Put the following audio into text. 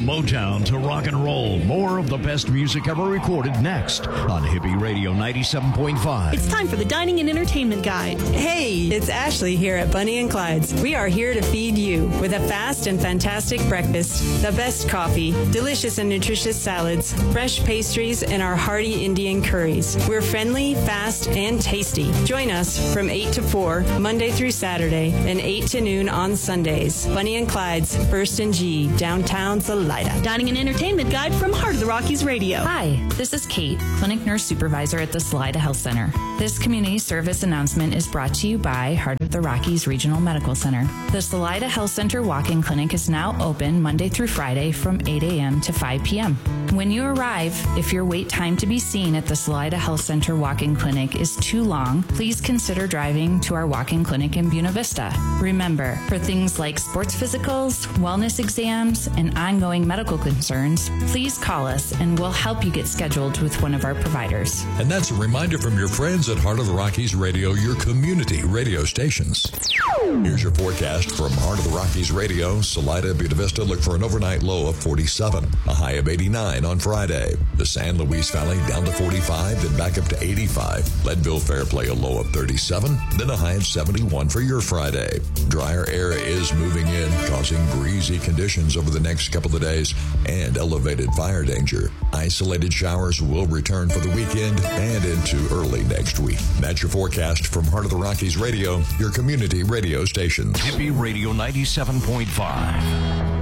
Motown to rock and roll. More of the best music ever recorded next on Hippie Radio 97.5. It's time for the Dining and Entertainment Guide. Hey, it's Ashley here at Bunny and Clyde's. We are here to feed you with a fast and fantastic breakfast, the best coffee, delicious and nutritious salads, fresh pastries, and our hearty Indian curries. We're friendly, fast, and tasty. Join us from 8 to 4, Monday through Saturday, and 8 to noon on Sundays. Bunny and Clyde's, First and G, downtown Salida. Dining and Entertainment Guide from Heart of the Rockies Radio. Hi, this is Kate, Clinic Nurse Supervisor at the Salida Health Center. This community service announcement is brought to you by Heart of the Rockies Regional Medical Center. The Salida Health Center walk-in clinic is now open Monday through Friday from 8 a.m. to 5 p.m. When you arrive, if your wait time to be seen at the Salida Health Center walk-in clinic is too long, please consider driving to our walk-in clinic in Buena Vista. Remember, for things like sports physicals, wellness exams, and ongoing medical concerns, please call us and we'll help you get scheduled with one of our providers. And that's a reminder from your friends at Heart of the Rockies Radio, your community radio stations. Here's your forecast from Heart of the Rockies Radio. Salida, Buena Vista, look for an overnight low of 47, a high of 89 on Friday. The San Luis Valley down to 45, then back up to 85. Leadville Fairplay a low of 37, then a high of 71 for your Friday. Drier air is moving in, causing breezy conditions over the next couple of days and elevated fire danger. Isolated showers will return for the weekend and into early next week. That's your forecast from Heart of the Rockies Radio, your community radio station. Hippie Radio 97.5.